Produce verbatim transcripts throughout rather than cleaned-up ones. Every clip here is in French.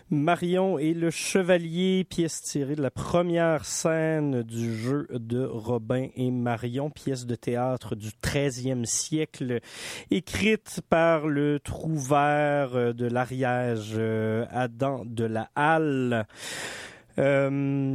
Marion et le Chevalier, pièce tirée de la première scène du jeu de Robin et Marion, pièce de théâtre du treizième siècle, écrite par le trouvère de l'Ariège, Adam de la Halle. Euh,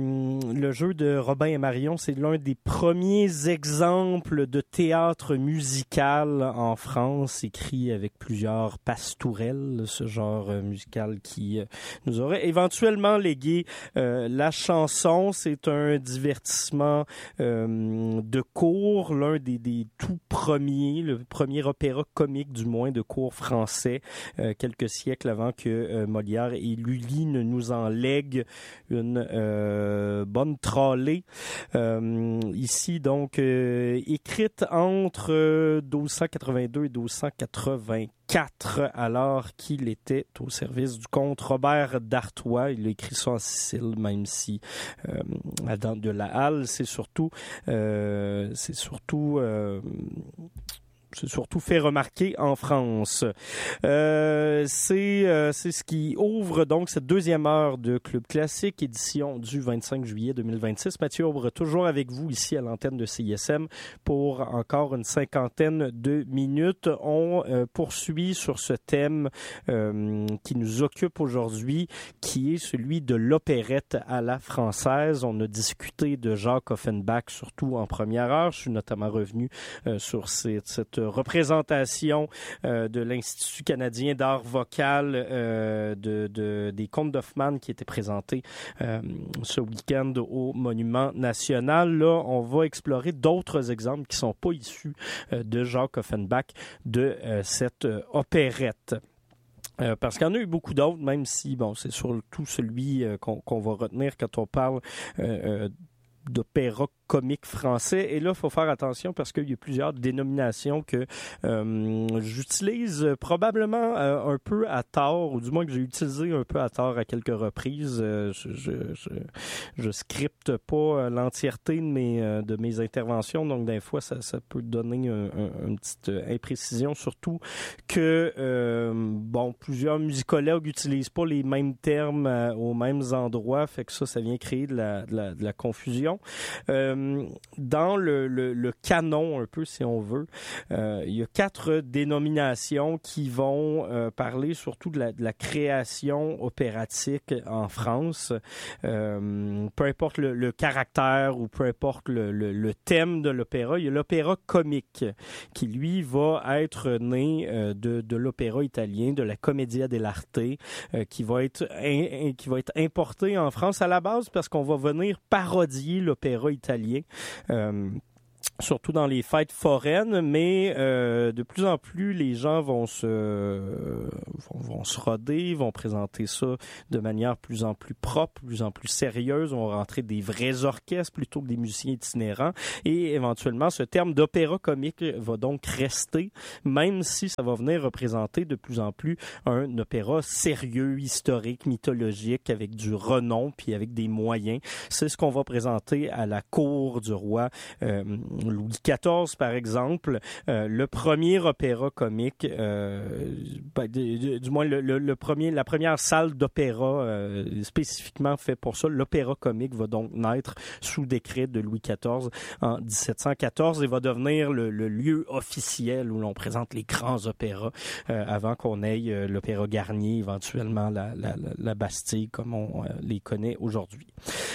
le jeu de Robin et Marion, c'est l'un des premiers exemples de théâtre musical en France, écrit avec plusieurs pastourelles, ce genre musical qui euh, nous aurait éventuellement légué euh, la chanson. C'est un divertissement euh, de cour, l'un des, des tout premiers, le premier opéra comique du moins de cour français, euh, quelques siècles avant que euh, Molière et Lully ne nous en lèguent une Euh, bonne trollée. Euh, ici, donc, euh, écrite entre douze cent quatre-vingt-deux et douze cent quatre-vingt-quatre, alors qu'il était au service du comte Robert d'Artois. Il a écrit ça en Sicile, même si euh, Adam de la Halle, c'est surtout, euh, c'est surtout euh, c'est surtout fait remarquer en France. Euh, c'est, euh, c'est ce qui ouvre donc cette deuxième heure de Club Classique, édition du vingt-cinq juillet deux mille vingt-six. Mathieu Aubre, toujours avec vous ici à l'antenne de C I S M pour encore une cinquantaine de minutes. On euh, poursuit sur ce thème euh, qui nous occupe aujourd'hui, qui est celui de l'opérette à la française. On a discuté de Jacques Offenbach, surtout en première heure. Je suis notamment revenu euh, sur cette, cette représentation euh, de l'Institut canadien d'art vocal euh, de, de, des Contes d'Hoffmann qui était présenté euh, ce week-end au Monument national. Là, on va explorer d'autres exemples qui ne sont pas issus euh, de Jacques Offenbach de euh, cette euh, opérette. Euh, parce qu'il y en a eu beaucoup d'autres, même si bon, c'est surtout celui euh, qu'on, qu'on va retenir quand on parle euh, euh, d'opéra comique français. Et là, il faut faire attention parce qu'il y a plusieurs dénominations que euh, j'utilise probablement euh, un peu à tort, ou du moins que j'ai utilisé un peu à tort à quelques reprises. Euh, je, je, je, je scripte pas l'entièreté de mes, euh, de mes interventions, donc des fois, ça, ça peut donner un, un, une petite imprécision, surtout que, euh, bon, plusieurs musicologues n'utilisent pas les mêmes termes euh, aux mêmes endroits, fait que ça, ça vient créer de la, de la, de la confusion. Euh, dans le, le, le canon, un peu, si on veut, euh, il y a quatre dénominations qui vont euh, parler surtout de la, de la création opératique en France. Euh, peu importe le, le caractère ou peu importe le, le, le thème de l'opéra, il y a l'opéra comique qui, lui, va être né euh, de, de l'opéra italien, de la commedia dell'arte, euh, qui va être in, qui va être importé en France à la base parce qu'on va venir parodier l'opéra italien. Euh, surtout dans les fêtes foraines, mais euh, de plus en plus, les gens vont se vont, vont se roder, vont présenter ça de manière plus en plus propre, plus en plus sérieuse, vont rentrer des vrais orchestres plutôt que des musiciens itinérants, et éventuellement, ce terme d'opéra comique va donc rester, même si ça va venir représenter de plus en plus un opéra sérieux, historique, mythologique, avec du renom, puis avec des moyens. C'est ce qu'on va présenter à la cour du roi euh, Louis quatorze, par exemple, euh, le premier opéra comique, euh, ben, du, du, du moins le, le, le premier, la première salle d'opéra euh, spécifiquement fait pour ça, l'opéra comique va donc naître sous décret de Louis quatorze en dix-sept cent quatorze et va devenir le, le lieu officiel où l'on présente les grands opéras euh, avant qu'on ait euh, l'opéra Garnier, éventuellement la, la, la Bastille comme on euh, les connaît aujourd'hui.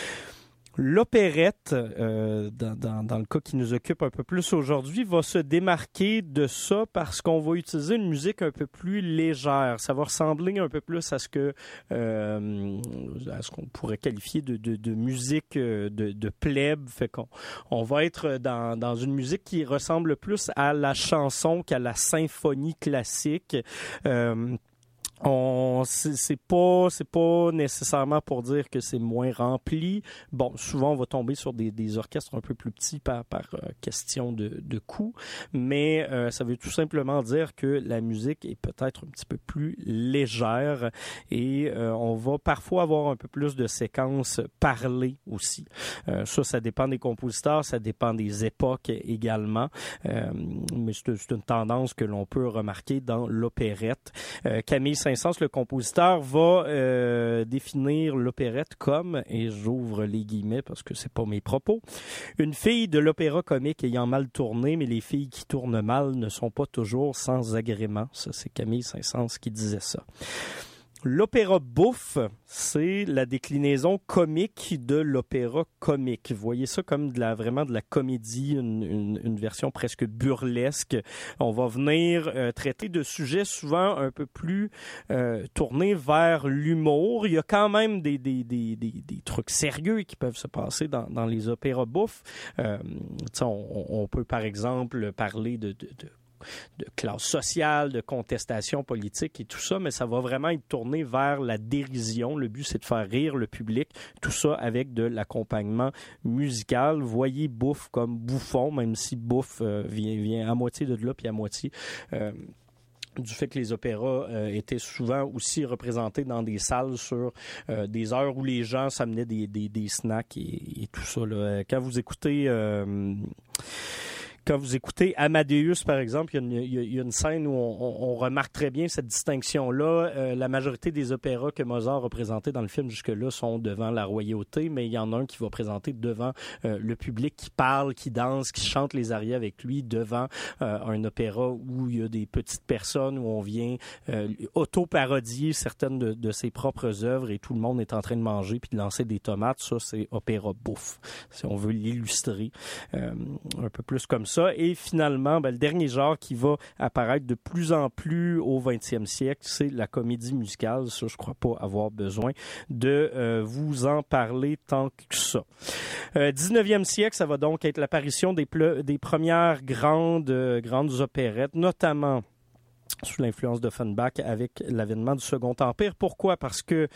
L'opérette, euh, dans, dans, dans le cas qui nous occupe un peu plus aujourd'hui, va se démarquer de ça parce qu'on va utiliser une musique un peu plus légère. Ça va ressembler un peu plus à ce que euh, à ce qu'on pourrait qualifier de, de, de musique de, de plèbe. Fait qu'on on va être dans, dans une musique qui ressemble plus à la chanson qu'à la symphonie classique. Euh, On, c'est, c'est pas, c'est pas nécessairement pour dire que c'est moins rempli. Bon, souvent on va tomber sur des, des orchestres un peu plus petits par, par euh, question de, de coût, mais euh, ça veut tout simplement dire que la musique est peut-être un petit peu plus légère et euh, on va parfois avoir un peu plus de séquences parlées aussi. Euh, ça, ça dépend des compositeurs, ça dépend des époques également, euh, mais c'est, c'est une tendance que l'on peut remarquer dans l'opérette. Euh, Camille Saint-Saëns, le compositeur compositeur va euh, définir l'opérette comme, et j'ouvre les guillemets parce que c'est pas mes propos, une fille de l'opéra comique ayant mal tourné, mais les filles qui tournent mal ne sont pas toujours sans agrément. Ça, c'est Camille Saint-Saëns qui disait ça. L'opéra bouffe, c'est la déclinaison comique de l'opéra comique. Vous voyez ça comme de la, vraiment de la comédie, une, une, une version presque burlesque. On va venir euh, traiter de sujets souvent un peu plus euh, tournés vers l'humour. Il y a quand même des, des, des, des, des trucs sérieux qui peuvent se passer dans, dans les opéras bouffes. Euh, on, on peut par exemple parler de, de, de de classe sociale, de contestation politique et tout ça, mais ça va vraiment être tourné vers la dérision. Le but, c'est de faire rire le public, tout ça avec de l'accompagnement musical. Voyez bouffe comme bouffon, même si bouffe euh, vient, vient à moitié de là, puis à moitié... Euh, du fait que les opéras euh, étaient souvent aussi représentés dans des salles sur euh, des heures où les gens s'amenaient des, des, des snacks et, et tout ça. Là. Quand vous écoutez... Euh, Quand vous écoutez Amadeus, par exemple, il y a une, il y a une scène où on, on, on remarque très bien cette distinction-là. Euh, la majorité des opéras que Mozart a présentés dans le film jusque-là sont devant la royauté, mais il y en a un qui va présenter devant euh, le public qui parle, qui danse, qui chante les arias avec lui devant euh, un opéra où il y a des petites personnes, où on vient euh, auto-parodier certaines de, de ses propres œuvres et tout le monde est en train de manger puis de lancer des tomates. Ça, c'est opéra bouffe, si on veut l'illustrer euh, un peu plus comme ça. Et finalement, ben, le dernier genre qui va apparaître de plus en plus au vingtième siècle, c'est la comédie musicale. Ça, je crois pas avoir besoin de euh, vous en parler tant que ça. Euh, dix-neuvième siècle, ça va donc être l'apparition des, ple- des premières grandes, euh, grandes opérettes, notamment sous l'influence d'Offenbach avec l'avènement du Second Empire. Pourquoi? Parce que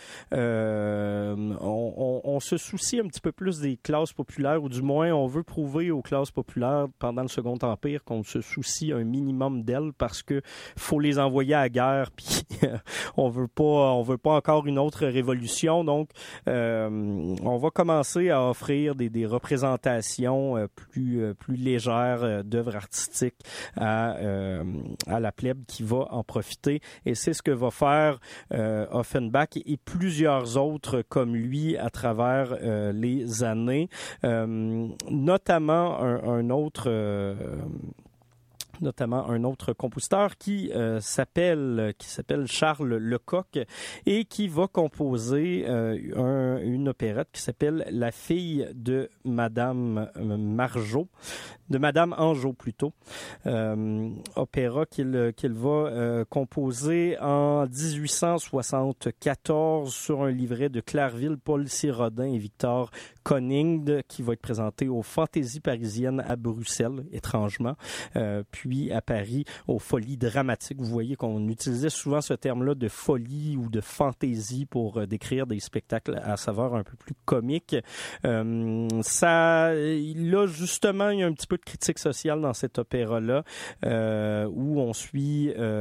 euh, on, on, on se soucie un petit peu plus des classes populaires, ou du moins on veut prouver aux classes populaires pendant le Second Empire qu'on se soucie un minimum d'elles, parce que faut les envoyer à la guerre, puis on veut pas, on veut pas encore une autre révolution. Donc, euh, on va commencer à offrir des, des représentations euh, plus, euh, plus légères euh, d'œuvres artistiques à, euh, à la plèbe qui va en profiter, et c'est ce que va faire euh, Offenbach et plusieurs autres comme lui à travers euh, les années, euh, notamment un, un autre euh, notamment un autre compositeur qui euh, s'appelle qui s'appelle Charles Lecoq et qui va composer euh, un, une opérette qui s'appelle La fille de Madame Marjot, de Madame Anjot plutôt, euh, opéra qu'il qu'il va euh, composer en dix-huit cent soixante-quatorze sur un livret de Clarville, Paul Cyrodin et Victor Konig, qui va être présenté aux Fantaisies parisiennes à Bruxelles, étrangement, euh, puis à Paris, aux Folies dramatiques. Vous voyez qu'on utilisait souvent ce terme-là de folie ou de fantaisie pour euh, décrire des spectacles à saveur un peu plus comique. Euh, ça, là, justement, il y a un petit peu de critique sociale dans cet opéra-là, euh, où on suit... Euh,